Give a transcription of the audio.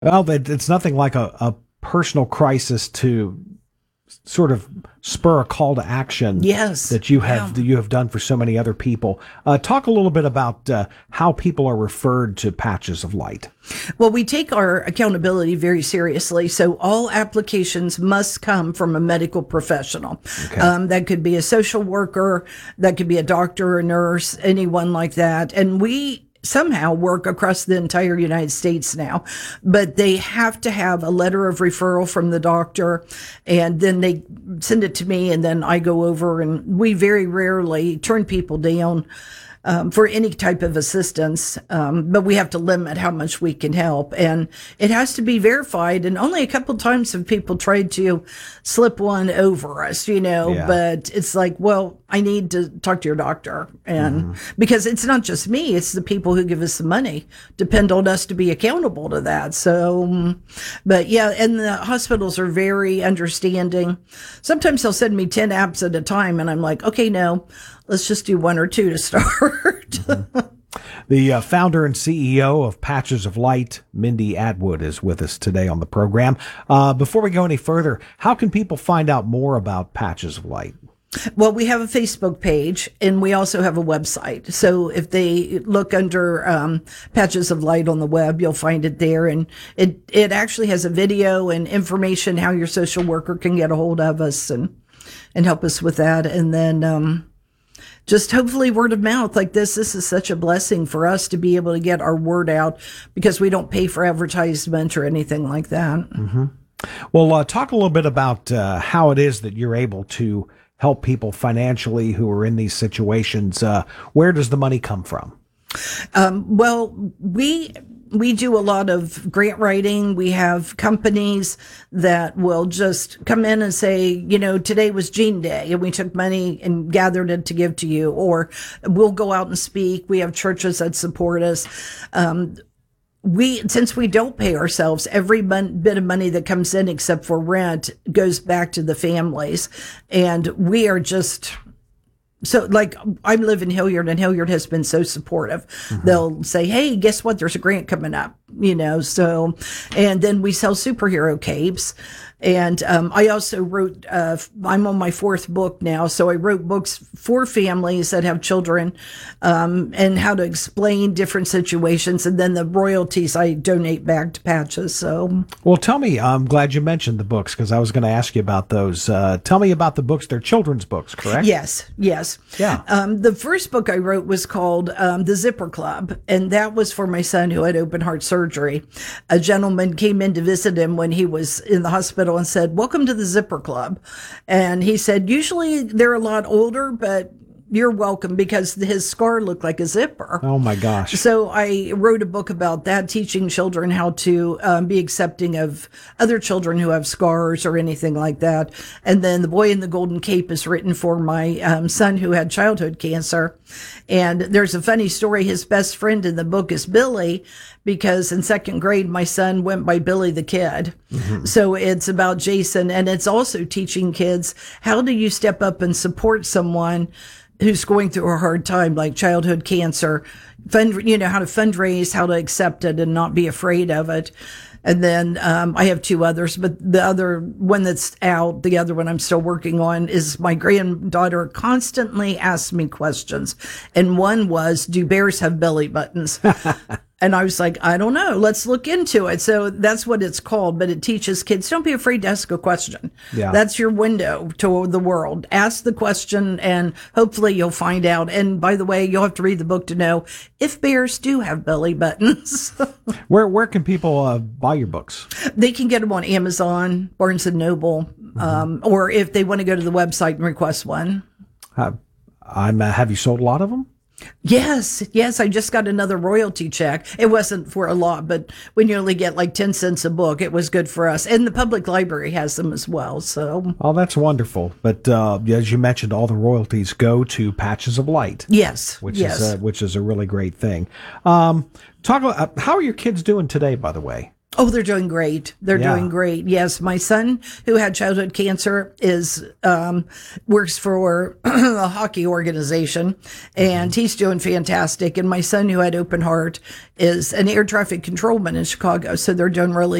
Well, it's nothing like a personal crisis to sort of spur a call to action Yes. Yeah. that you have done for so many other people. Talk a little bit about how people are referred to Patches of Light. Well, we take our accountability very seriously. So all applications must come from a medical professional. Okay. That could be a social worker, that could be a doctor, a nurse, anyone like that. And we somehow work across the entire United States now, but they have to have a letter of referral from the doctor, and then they send it to me, and then I go over, and we very rarely turn people down for any type of assistance, but we have to limit how much we can help, and it has to be verified. And only a couple times have people tried to slip one over us, Yeah. but it's like, well, I need to talk to your doctor, and because it's not just me, it's the people who give us the money depend on us to be accountable to that. So, but yeah, and the hospitals are very understanding. Sometimes they'll send me 10 apps at a time, and I'm like, okay, no, let's just do one or two to start. The founder and CEO of Patches of Light, Mindy Atwood, is with us today on the program. Before we go any further, how can people find out more about Patches of Light? Well, we have a Facebook page, and we also have a website. So if they look under Patches of Light on the web, you'll find it there. And it actually has a video and information how your social worker can get a hold of us and help us with that. And then just hopefully word of mouth like this. This is such a blessing for us to be able to get our word out because we don't pay for advertisement or anything like that. Mm-hmm. Well, talk a little bit about how it is that you're able to help people financially who are in these situations. Where does the money come from? Well, we do a lot of grant writing. We have companies that will just come in and say, today was Gene Day, and we took money and gathered it to give to you. Or we'll go out and speak. We have churches that support us. Since we don't pay ourselves, every bit of money that comes in except for rent goes back to the families. And we are just... So, like, I live in Hilliard, and Hilliard has been so supportive. Mm-hmm. They'll say, hey, guess what? There's a grant coming up, so, and then we sell superhero capes. And I also wrote, I'm on my fourth book now, so I wrote books for families that have children, and how to explain different situations. And then the royalties I donate back to Patches. So, well, tell me, I'm glad you mentioned the books because I was going to ask you about those. Tell me about the books. They're children's books, correct? Yes. Yeah. The first book I wrote was called The Zipper Club, and that was for my son who had open heart surgery. A gentleman came in to visit him when he was in the hospital and said, welcome to the Zipper Club. And he said, usually they're a lot older, but you're welcome, because his scar looked like a zipper. Oh my gosh. So I wrote a book about that, teaching children how to be accepting of other children who have scars or anything like that. And then The Boy in the Golden Cape is written for my son who had childhood cancer. And there's a funny story. His best friend in the book is Billy, because in second grade, my son went by Billy the Kid. Mm-hmm. So it's about Jason, and it's also teaching kids, how do you step up and support someone who's going through a hard time, like childhood cancer, how to fundraise, how to accept it and not be afraid of it. And then I have two others, but the other one that's out, the other one I'm still working on, is my granddaughter constantly asks me questions. And one was, do bears have belly buttons? And I was like, I don't know. Let's look into it. So that's what it's called. But it teaches kids, don't be afraid to ask a question. Yeah. That's your window to the world. Ask the question, and hopefully you'll find out. And by the way, you'll have to read the book to know if bears do have belly buttons. Where can people buy your books? They can get them on Amazon, Barnes & Noble, or if they want to go to the website and request one. Have you sold a lot of them? Yes. I just got another royalty check. It wasn't for a lot, but we nearly get like 10 cents a book. It was good for us. And the public library has them as well. So, oh, that's wonderful. But as you mentioned, all the royalties go to Patches of Light. Yes. Which is a really great thing. Talk about how are your kids doing today, by the way? Oh, they're doing great. They're doing great. Yes, my son, who had childhood cancer, is works for a hockey organization, and he's doing fantastic. And my son, who had open heart, is an air traffic controlman in Chicago. So they're doing really